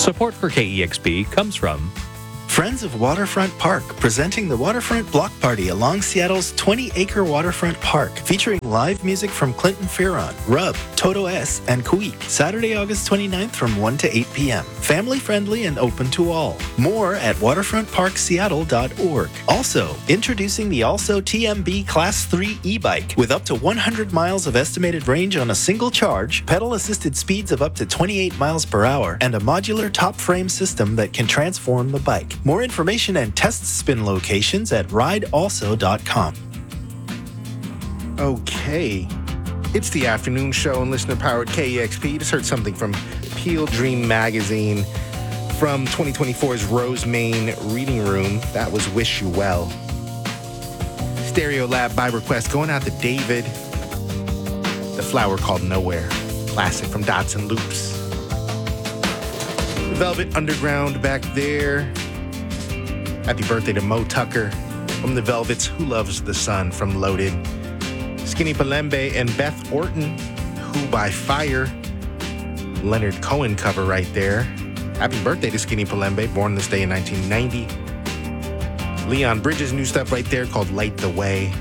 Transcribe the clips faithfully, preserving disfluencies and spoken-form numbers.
Support for K E X P comes from Friends of Waterfront Park, presenting the Waterfront Block Party along Seattle's twenty-acre waterfront park, featuring live music from Clinton Fearon, Rub, Toto S, and Kuik, Saturday, August twenty-ninth from one to eight p.m. Family-friendly and open to all. More at waterfront park seattle dot org. Also, introducing the Also T M B Class three e-bike with up to one hundred miles of estimated range on a single charge, pedal-assisted speeds of up to twenty-eight miles per hour, and a modular top frame system that can transform the bike. More information and test spin locations at ride also dot com. Okay. It's the afternoon show on listener-powered K E X P. You just heard something from Peel Dream Magazine from twenty twenty-four's Rose Main Reading Room. That was Wish You Well. Stereo Lab by request going out to David. The Flower Called Nowhere. Classic from Dots and Loops. Velvet Underground back there. Happy birthday to Mo Tucker from the Velvets. Who Loves the Sun from Loaded. Skinny Palembe and Beth Orton, Who by Fire. Leonard Cohen cover right there. Happy birthday to Skinny Palembe, born this day in nineteen ninety. Leon Bridges' new stuff right there called Light the Way.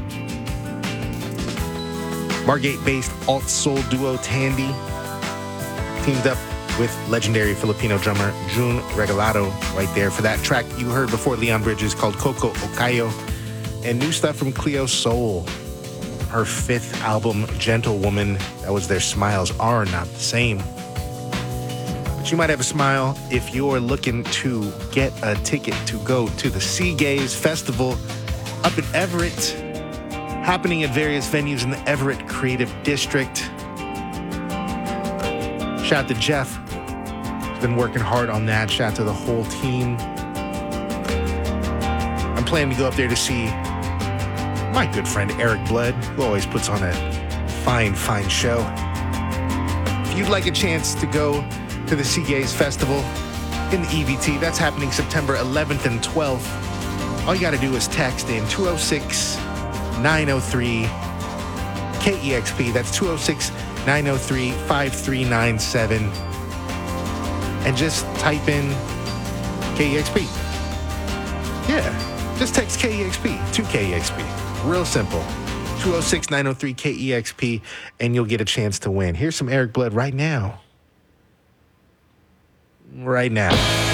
Margate-based alt-soul duo Tandy teamed up with legendary Filipino drummer June Regalado right there for that track you heard before Leon Bridges called Coco Okayo. And new stuff from Cleo Soul. Her fifth album, Gentlewoman, that was their Smiles Are Not the Same. But you might have a smile if you're looking to get a ticket to go to the Sea Gaze Festival up in Everett, happening at various venues in the Everett Creative District. Shout out to Jeff. He's been working hard on that. Shout out to the whole team. I'm planning to go up there to see my good friend Eric Blood, who always puts on a fine, fine show. If you'd like a chance to go to the Sea Gaze Festival in the E V T, that's happening September eleventh and twelfth. All you got to do is text in two oh six, nine oh three, K E X P. That's two oh six, nine oh three, five three nine seven. And just type in K E X P. Yeah, just text K E X P to K E X P. Real simple. two oh six, nine oh three, K E X P, and you'll get a chance to win. Here's some Eric Blood right now. Right now.